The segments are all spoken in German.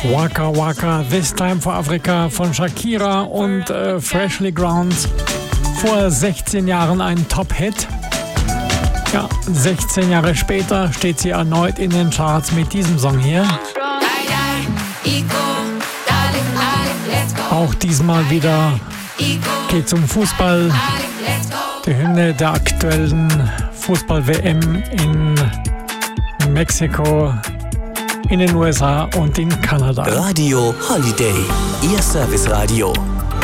Waka Waka, This Time for Africa von Shakira und Freshly Ground. Vor 16 Jahren ein Top-Hit. Ja, 16 Jahre später steht sie erneut in den Charts mit diesem Song hier. Auch diesmal wieder geht es um Fußball. Die Hymne der aktuellen Fußball-WM in Mexiko, in den USA und in Kanada. Radio Holiday, Ihr Serviceradio.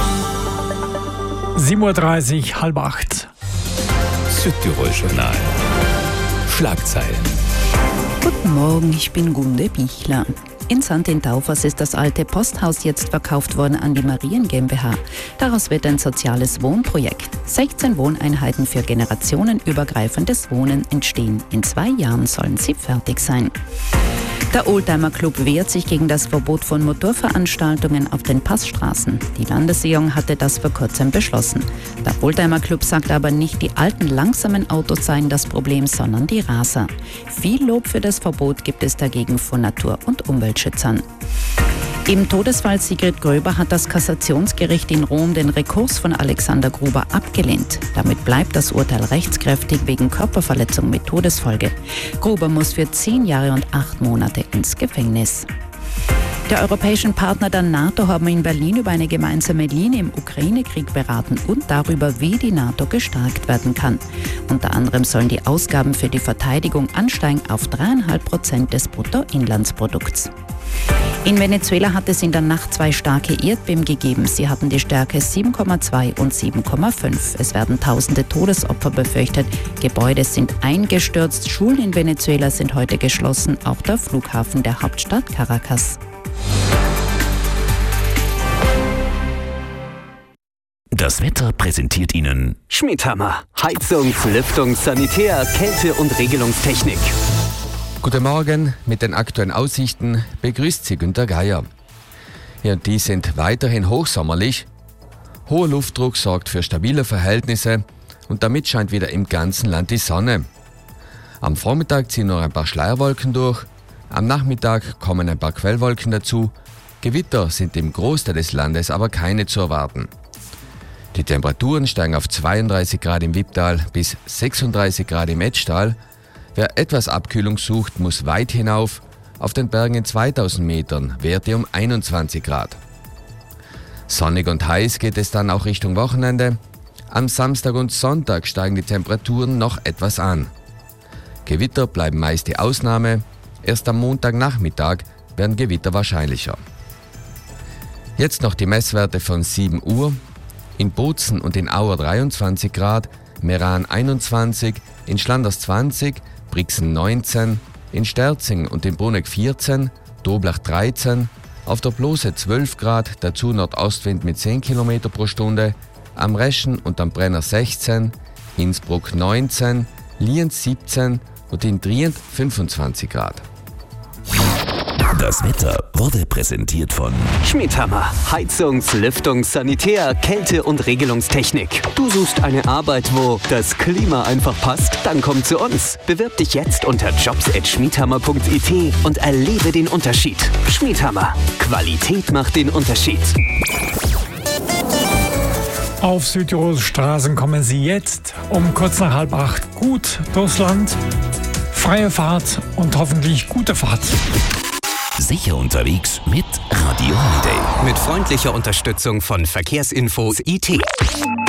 7:30 Uhr, 7:30. Südtirol-Journal. Schlagzeilen. Guten Morgen, ich bin Gunde Bichler. In St. Taufers ist das alte Posthaus jetzt verkauft worden an die Marien GmbH. Daraus wird ein soziales Wohnprojekt. 16 Wohneinheiten für generationenübergreifendes Wohnen entstehen. In 2 Jahren sollen sie fertig sein. Der Oldtimer Club wehrt sich gegen das Verbot von Motorveranstaltungen auf den Passstraßen. Die Landesregierung hatte das vor kurzem beschlossen. Der Oldtimer Club sagt aber nicht, die alten langsamen Autos seien das Problem, sondern die Raser. Viel Lob für das Verbot gibt es dagegen von Natur- und Umweltschützern. Im Todesfall Sigrid Gröber hat das Kassationsgericht in Rom den Rekurs von Alexander Gruber abgelehnt. Damit bleibt das Urteil rechtskräftig wegen Körperverletzung mit Todesfolge. Gruber muss für 10 Jahre und 8 Monate ins Gefängnis. Die europäischen Partner der NATO haben in Berlin über eine gemeinsame Linie im Ukraine-Krieg beraten und darüber, wie die NATO gestärkt werden kann. Unter anderem sollen die Ausgaben für die Verteidigung ansteigen auf 3,5% des Bruttoinlandsprodukts. In Venezuela hat es in der Nacht 2 starke Erdbeben gegeben. Sie hatten die Stärke 7,2 und 7,5. Es werden tausende Todesopfer befürchtet. Gebäude sind eingestürzt. Schulen in Venezuela sind heute geschlossen. Auch der Flughafen der Hauptstadt Caracas. Das Wetter präsentiert Ihnen Schmidhammer. Heizungs-, Lüftungs-, Sanitär-, Kälte- und Regelungstechnik. Guten Morgen, mit den aktuellen Aussichten begrüßt Sie Günter Geier. Ja, die sind weiterhin hochsommerlich. Hoher Luftdruck sorgt für stabile Verhältnisse und damit scheint wieder im ganzen Land die Sonne. Am Vormittag ziehen noch ein paar Schleierwolken durch, am Nachmittag kommen ein paar Quellwolken dazu. Gewitter sind im Großteil des Landes aber keine zu erwarten. Die Temperaturen steigen auf 32 Grad im Wipptal bis 36 Grad im Etschtal. Wer etwas Abkühlung sucht, muss weit hinauf. Auf den Bergen in 2000 Metern Werte um 21 Grad. Sonnig und heiß geht es dann auch Richtung Wochenende. Am Samstag und Sonntag steigen die Temperaturen noch etwas an. Gewitter bleiben meist die Ausnahme. Erst am Montagnachmittag werden Gewitter wahrscheinlicher. Jetzt noch die Messwerte von 7 Uhr. In Bozen und in Auer 23 Grad, Meran 21, in Schlanders 20, Brixen 19, in Sterzing und in Bruneck 14, Doblach 13, auf der Blose 12 Grad, dazu Nordostwind mit 10 km pro Stunde, am Reschen und am Brenner 16, Innsbruck 19, Lienz 17 und in Trient 25 Grad. Das Wetter wurde präsentiert von Schmidhammer. Heizungs-, Lüftungs-, Sanitär-, Kälte- und Regelungstechnik. Du suchst eine Arbeit, wo das Klima einfach passt? Dann komm zu uns. Bewirb dich jetzt unter jobs@schmidhammer.it und erlebe den Unterschied. Schmidhammer. Qualität macht den Unterschied. Auf Südtirols Straßen kommen Sie jetzt um kurz nach 7:30 gut durchs Land. Freie Fahrt und hoffentlich gute Fahrt. Sicher unterwegs mit Radio Holiday. Mit freundlicher Unterstützung von Verkehrsinfo IT.